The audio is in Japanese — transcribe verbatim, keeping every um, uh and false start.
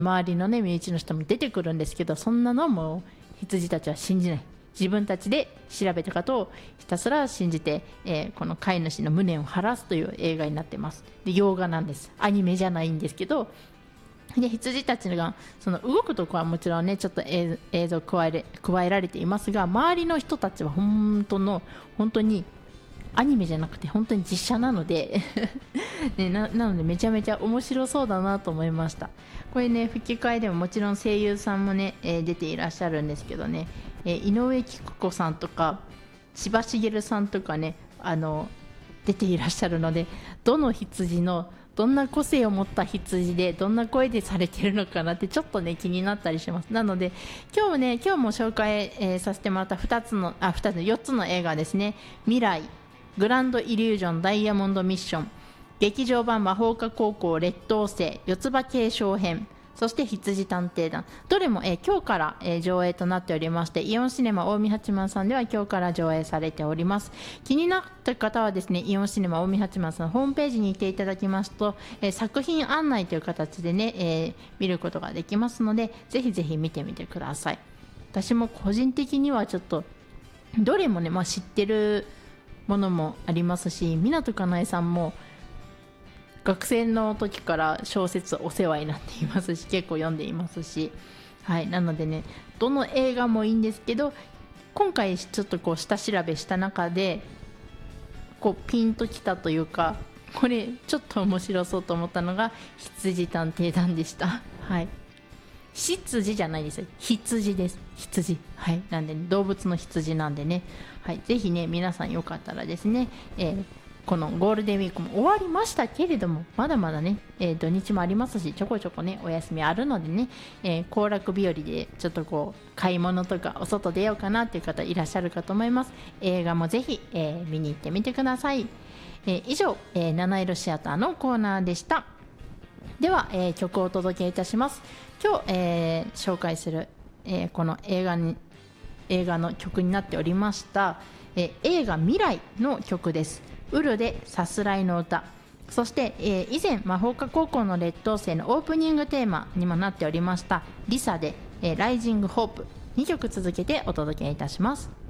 周りのね身内の人も出てくるんですけど、そんなのも羊たちは信じない。自分たちで調べたことをひたすら信じて、えーこの飼い主の無念を晴らすという映画になってます。で洋画なんです。アニメじゃないんですけど、で羊たちがその動くとこはもちろんねちょっと映映像加えれ加えられていますが、周りの人たちは本当の本当にアニメじゃなくて本当に実写なのでね、な, なのでめちゃめちゃ面白そうだなと思いました。これね吹き替えでももちろん声優さんもね、えー出ていらっしゃるんですけどね、えー井上貴子さんとか千葉茂さんとかねあの出ていらっしゃるので、どの羊のどんな個性を持った羊でどんな声でされてるのかなってちょっとね気になったりします。なので今日ね今日も紹介、えーさせてもらったふたつのあふたつよっつの映画ですね。未来、グランドイリュージョンダイヤモンドミッション、劇場版魔法科高校劣等生四つ葉継承編、そして羊探偵団、どれも、えー今日から、えー上映となっておりまして、イオンシネマ近江八幡さんでは今日から上映されております。気になった方はですねイオンシネマ近江八幡さんのホームページに行っていただきますと、えー作品案内という形でね、えー見ることができますので、ぜひぜひ見てみてください。私も個人的にはちょっとどれもね、まあ、知ってるものもありますし、湊かなえさんも学生の時から小説お世話になっていますし、結構読んでいますし、はい、なのでねどの映画もいいんですけど、今回ちょっとこう下調べした中でこうピンときたというか、これちょっと面白そうと思ったのが羊探偵団でした。はい、羊じゃないですよ、羊です。羊、はい、なんで、ね、動物の羊なんでね、はい、ぜひね皆さんよかったらですね、えーこのゴールデンウィークも終わりましたけれども、まだまだね、えー土日もありますし、ちょこちょこねお休みあるのでね、えー行楽日和でちょっとこう買い物とかお外出ようかなっていう方いらっしゃるかと思います。映画もぜひ、えー見に行ってみてください。えー以上、えー七色シアターのコーナーでした。では、えー曲をお届けいたします。今日、えー紹介する、えーこの映画に映画の曲になっておりました、えー映画未来の曲です。ウルでさすらいの歌、そして、えー以前魔法科高校の劣等生のオープニングテーマにもなっておりましたリサで、えーライジングホープ、にきょく続けてお届けいたします。